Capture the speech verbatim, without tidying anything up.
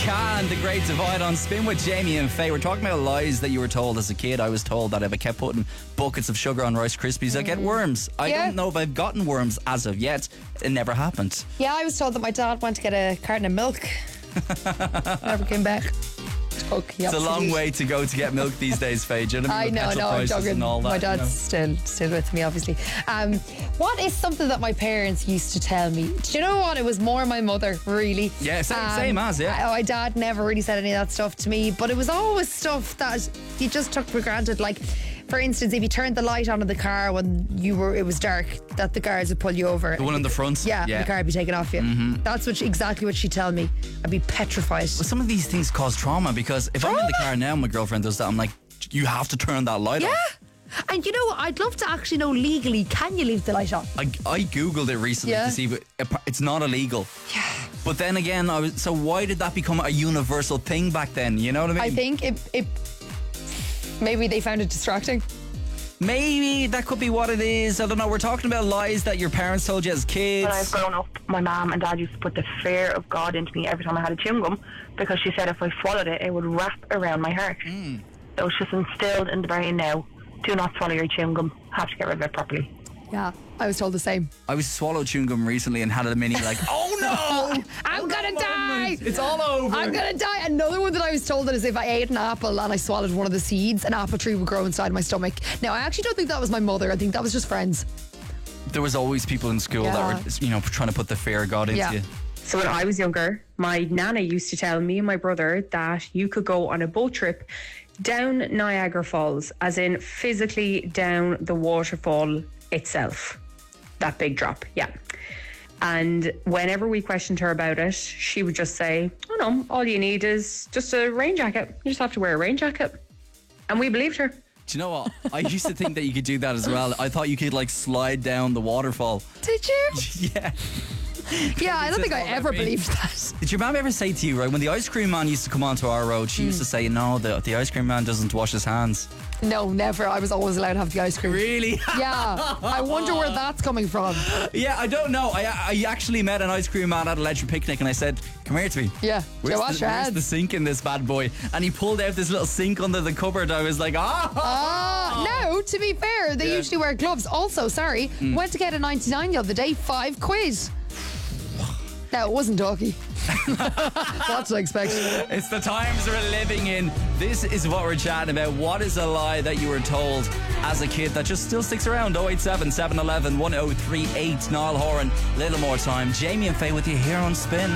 Can, The Great Divide on Spin with Jamie and Faye. We're talking about lies that you were told as a kid. I was told that if I kept putting buckets of sugar on Rice Krispies, I'd get worms. I Yeah. don't know if I've gotten worms as of yet. It never happened. Yeah, I was told that my dad went to get a carton of milk. Never came back. Took, It's a long way to go to get milk these days, Faye. Do you know what I I mean? With know, petrol no, I'm prices joking. and all that, My you dad's know. still still with me, obviously. Um, what is something that my parents used to tell me? Do you know what? It was more my mother, really. Yeah, same- same as, yeah. I- My dad never really said any of that stuff to me, but it was always stuff that you just took for granted. Like, for instance, if you turned the light on in the car when you were it was dark, that the guards would pull you over. The one in the front? Yeah, Yeah. the car would be taken off you. Mm-hmm. That's what she, exactly what she'd tell me. I'd be petrified. Well, some of these things cause trauma because if I'm in the car now and my girlfriend does that, I'm like, you have to turn that light Yeah. off. And you know what? I'd love to actually know legally, can you leave the light on? I, I googled it recently Yeah. to see, but it's not illegal. Yeah. But then again, I was so why did that become a universal thing back then? You know what I mean? I think it, it maybe they found it distracting. Maybe that could be what it is. I don't know. We're talking about lies that your parents told you as kids. When I was growing up, my mum and dad used to put the fear of God into me every time I had a chewing gum because she said if I swallowed it, it would wrap around my heart. Mm. So it's just instilled in the brain now. Do not swallow your chewing gum. Have to get rid of it properly. Yeah, I was told the same. I was swallowed chewing gum recently and had a mini like, oh no, I'm gonna die. it's all over. I'm gonna die. Another one that I was told that is if I ate an apple and I swallowed one of the seeds, an apple tree would grow inside my stomach. Now, I actually don't think that was my mother. I think that was just friends. There was always people in school Yeah. that were, you know, trying to put the fear of God into Yeah. you. So when I was younger, my nana used to tell me and my brother that you could go on a boat trip down Niagara Falls, as in physically down the waterfall itself. That big drop, yeah. And whenever we questioned her about it, she would just say, oh no, all you need is just a rain jacket. You just have to wear a rain jacket. And we believed her. Do you know what? I used to think that you could do that as well. I thought you could like slide down the waterfall. Did you? Yeah. Yeah, I don't think I Says all ever about me. believed that. Did your mum ever say to you, right, when the ice cream man used to come onto our road, she Hmm. used to say, no, the, the ice cream man doesn't wash his hands. No, never. I was always allowed to have the ice cream. Really? Yeah. I wonder where that's coming from. Yeah, I don't know. I I actually met an ice cream man at a leisure picnic and I said, come here to me. Yeah. Where's, Joe, wash the, your where's hands. the sink in this bad boy? And he pulled out this little sink under the cupboard. I was like, ah. Ah, no, to be fair, they Yeah. usually wear gloves. Also, sorry, went to get a ninety-nine the other day, five quid. No, it wasn't doggy. What to expect? It's the times we're living in. This is what we're chatting about. What is a lie that you were told as a kid that just still sticks around? oh eight seven, seven one one, one oh three eight. Niall Horan, little more time. Jamie and Faye with you here on Spin.